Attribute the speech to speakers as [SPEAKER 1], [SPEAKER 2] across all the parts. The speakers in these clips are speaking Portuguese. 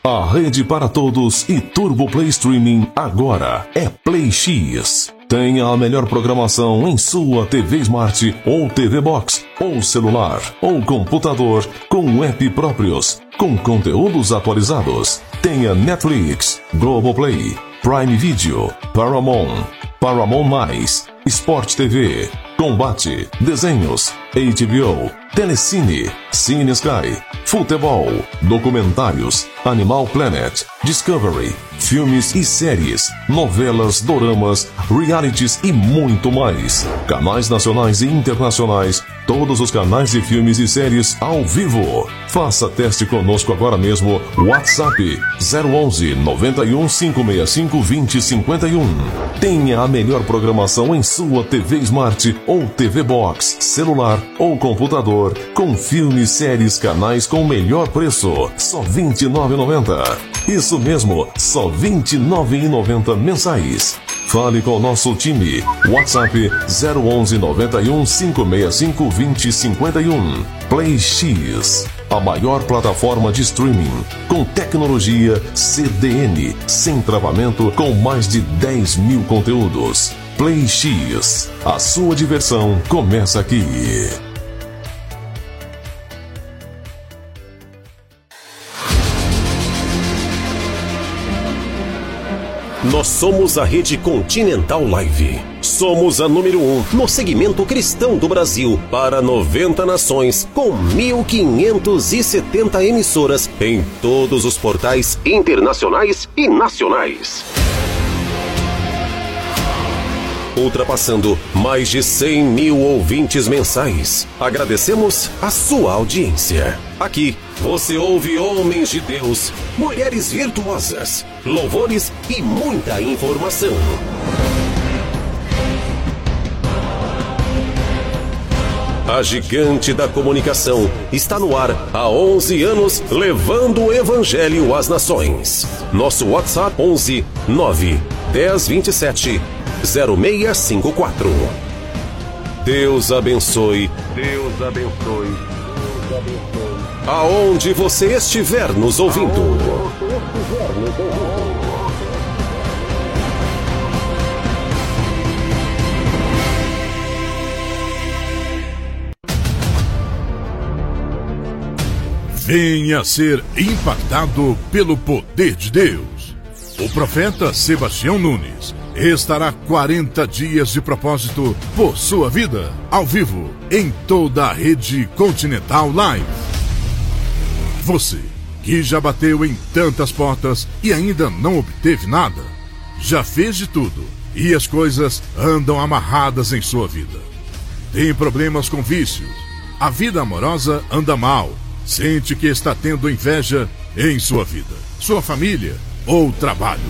[SPEAKER 1] A rede para todos e Turbo Play Streaming agora é Play X. Tenha a melhor programação em sua TV Smart ou TV Box, ou celular, ou computador, com app próprios, com conteúdos atualizados. Tenha Netflix, Globoplay, Prime Video, Paramount, Paramount+, Sport TV, Combate, Desenhos, HBO, Telecine, Cine Sky, Futebol, Documentários, Animal Planet, Discovery, filmes e séries, novelas, doramas, realities e muito mais. Canais nacionais e internacionais, todos os canais de filmes e séries ao vivo. Faça teste conosco agora mesmo. WhatsApp 011 91 565 2051. Tenha a melhor programação em sua TV Smart ou TV Box, celular ou computador, com filmes, séries, canais com melhor preço. Só R$ 29,90. Isso mesmo, só R$ 29,90 mensais. Fale com o nosso time. WhatsApp 011 91 565 2051. Play X, a maior plataforma de streaming com tecnologia CDN, sem travamento, com mais de 10 mil conteúdos. Play X, a sua diversão começa aqui.
[SPEAKER 2] Nós somos a Rede Continental Live. Somos a número 1 no segmento cristão do Brasil para 90 nações, com 1.570 emissoras em todos os portais internacionais e nacionais. Ultrapassando mais de 100 mil ouvintes mensais. Agradecemos a sua audiência. Aqui você ouve homens de Deus, mulheres virtuosas, louvores e muita informação. A gigante da comunicação está no ar há 11 anos, levando o evangelho às nações. Nosso WhatsApp 11 9 10 27 0654. Deus abençoe. Deus abençoe. Deus abençoe. Aonde você estiver nos ouvindo.
[SPEAKER 3] Venha ser impactado pelo poder de Deus. O profeta Sebastião Nunes estará 40 dias de propósito por sua vida, ao vivo, em toda a Rede Continental Live. Você, que já bateu em tantas portas e ainda não obteve nada, já fez de tudo e as coisas andam amarradas em sua vida. Tem problemas com vícios, a vida amorosa anda mal, sente que está tendo inveja em sua vida, sua família ou trabalho.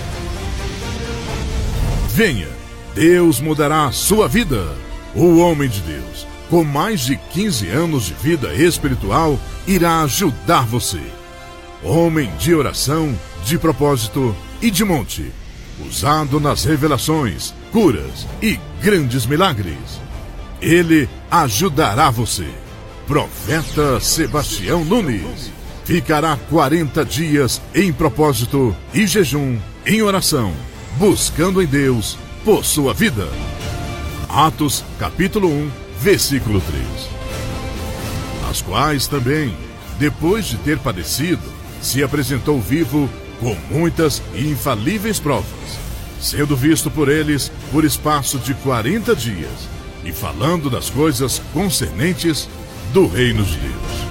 [SPEAKER 3] Venha, Deus mudará a sua vida. O homem de Deus, com mais de 15 anos de vida espiritual, irá ajudar você. Homem de oração, de propósito e de monte, usado nas revelações, curas e grandes milagres. Ele ajudará você. Profeta Sebastião Nunes ficará 40 dias em propósito e jejum, em oração, buscando em Deus por sua vida. Atos capítulo 1, versículo 3. As quais também, depois de ter padecido, se apresentou vivo com muitas e infalíveis provas, sendo visto por eles por espaço de 40 dias, e falando das coisas concernentes do reino de Deus.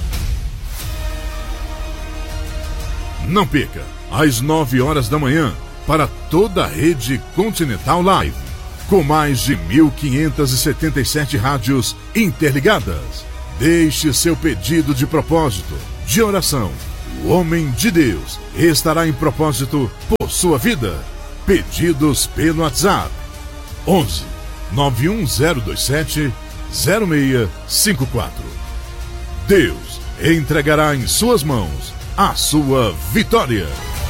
[SPEAKER 3] Não perca, às 9 horas da manhã, para toda a Rede Continental Live, com mais de 1.577 rádios interligadas. Deixe seu pedido de propósito, de oração. O homem de Deus estará em propósito por sua vida. Pedidos pelo WhatsApp 11 91027 0654. Deus entregará em suas mãos a sua vitória.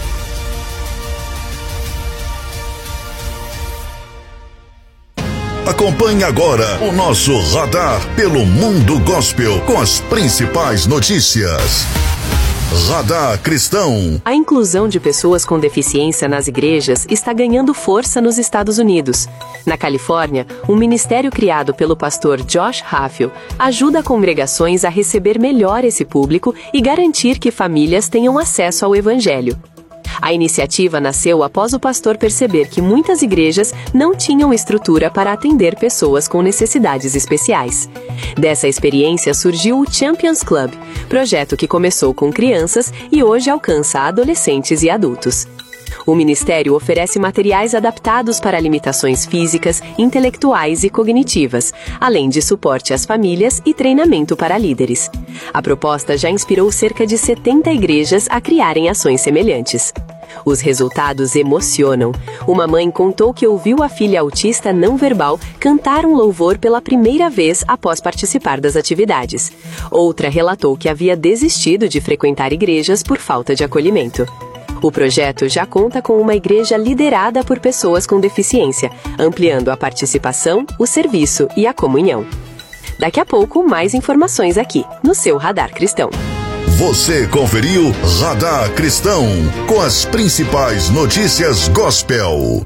[SPEAKER 4] Acompanhe agora o nosso radar pelo mundo gospel com as principais notícias. Radar Cristão.
[SPEAKER 5] A inclusão de pessoas com deficiência nas igrejas está ganhando força nos Estados Unidos. Na Califórnia, um ministério criado pelo pastor Josh Hatfield ajuda congregações a receber melhor esse público e garantir que famílias tenham acesso ao Evangelho. A iniciativa nasceu após o pastor perceber que muitas igrejas não tinham estrutura para atender pessoas com necessidades especiais. Dessa experiência surgiu o Champions Club, projeto que começou com crianças e hoje alcança adolescentes e adultos. O ministério oferece materiais adaptados para limitações físicas, intelectuais e cognitivas, além de suporte às famílias e treinamento para líderes. A proposta já inspirou cerca de 70 igrejas a criarem ações semelhantes. Os resultados emocionam. Uma mãe contou que ouviu a filha autista não verbal cantar um louvor pela primeira vez após participar das atividades. Outra relatou que havia desistido de frequentar igrejas por falta de acolhimento. O projeto já conta com uma igreja liderada por pessoas com deficiência, ampliando a participação, o serviço e a comunhão. Daqui a pouco, mais informações aqui, no seu Radar Cristão.
[SPEAKER 4] Você conferiu Radar Cristão, com as principais notícias gospel.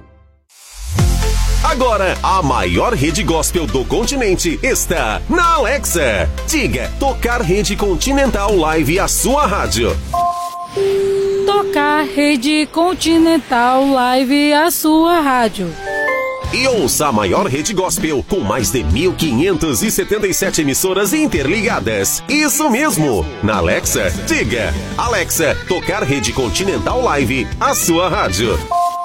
[SPEAKER 2] Agora, a maior rede gospel do continente está na Alexa. Diga, tocar Rede Continental Live, a sua rádio.
[SPEAKER 6] Tocar Rede Continental Live, a sua rádio.
[SPEAKER 2] E ouça a maior rede gospel com mais de 1.577 emissoras interligadas. Isso mesmo! Na Alexa, diga, Alexa, tocar Rede Continental Live, a sua rádio.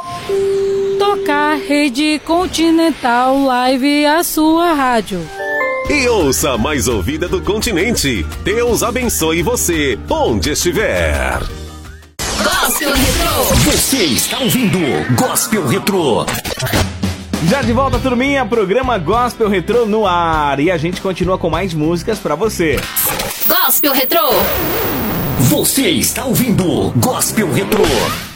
[SPEAKER 6] Tocar Rede Continental Live, a sua rádio.
[SPEAKER 2] E ouça a mais ouvida do continente. Deus abençoe você, onde estiver.
[SPEAKER 7] Gospel Retro. Você está ouvindo Gospel Retro.
[SPEAKER 8] Já de volta, turminha, programa Gospel Retro no ar. E a gente continua com mais músicas pra você.
[SPEAKER 7] Gospel Retro. Você está ouvindo Gospel Retro.